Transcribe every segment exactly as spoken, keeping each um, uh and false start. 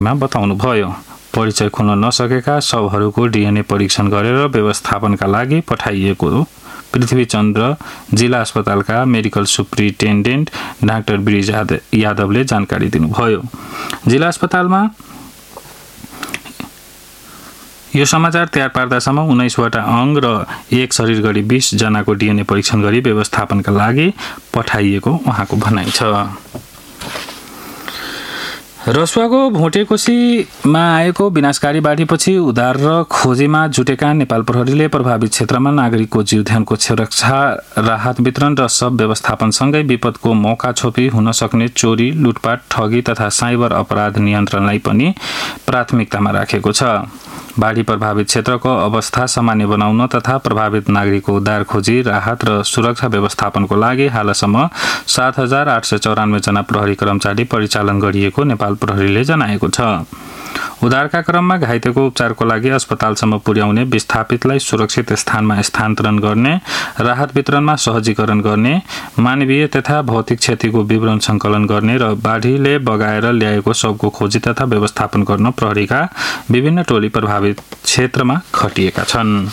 बताउनुभयो। परिचय खुल्न नसकेका शवहरूको डीएनए परीक्षण गरेर व्यवस्थापनका लागि पठाइएको पृथ्वीचन्द्र जिल्ला अस्पतालका मेडिकल सुप्रिन्टेन्डेन्ट डाक्टर ब्रिज यादवले जानकारी दिनुभयो। जिल्ला अस्पतालमा यो समाचार तयार पार्दासम्म उन्नाइसवटा अङ्ग र एक शरीर गरी बीस जनाको डीएनए परीक्षण गरी व्यवस्थापनका लागि पठाइएको उहाँको भनाइ छ। रसुवाको भोटेकोसीमा आएको विनाशकारी बाढीपछि उद्धार र खोजीमा जुटेका नेपाल प्रहरीले प्रभावित क्षेत्रमा नागरिकको जीवध्यानको सुरक्षा, राहत वितरण र सब व्यवस्थापनसँगै विपदको मौका छोपी हुन सक्ने चोरी, लुटपाट, ठगी तथा साइबर अपराध नियन्त्रणलाई पनि प्राथमिकतामा राखेको छ। बाढी प्रभावित क्षेत्रको अवस्था सामान्य बनाउन तथा प्रभावित नागरिकको उद्धार, खोजी, राहत र सुरक्षा व्यवस्थापनको लागि हालसम्म सात हजार आठ सय चौरानब्बे जना प्रहरी कर्मचारी परिचालन गरिएको नेपाल प्रहरीले जनाएको छ। उद्धारका क्रममा घाइतेको उपचारको लागि अस्पतालसम्म पुर्याउने, विस्थापितलाई सुरक्षित स्थानमा स्थानान्तरण गर्ने, राहत वितरणमा सहजीकरण गर्ने, मानवीय तथा भौतिक क्षतिको विवरण सङ्कलन गर्ने र बाढीले बगाएर ल्याएको सबको खोजी तथा व्यवस्थापन गर्न प्रहरीका विभिन्न टोली प्रभावित क्षेत्रमा खटिएका छन्।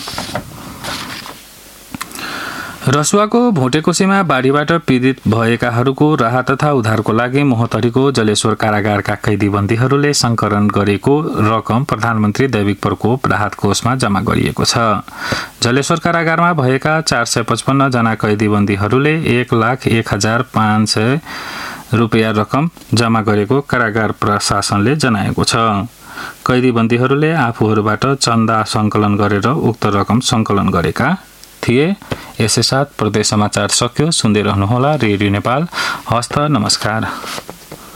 रसुवाको भोटेकोसीमा बाढीबाट पीडित भएकाहरूको राहत तथा उद्धारको लागि मोहतरीको जलेश्वर कारागारका कैदीबन्दीहरूले सङ्कलन गरेको रकम प्रधानमन्त्री दैविक प्रकोप राहत कोषमा जम्मा गरिएको छ। जलेश्वर कारागारमा भएका चार सय पचपन्न जना कैदीबन्दीहरूले एक लाख एक हजार पाँच सय रुपियाँ रकम जम्मा गरेको कारागार प्रशासनले जनाएको छ। कैदीबन्दीहरूले आफूहरूबाट चन्दा सङ्कलन गरेर उक्त रकम सङ्कलन गरेका थिए। यसै साथ प्रदेश समाचार सक्यो। सुन्दै रहनुहोला रेडियो नेपाल। हस्त नमस्कार।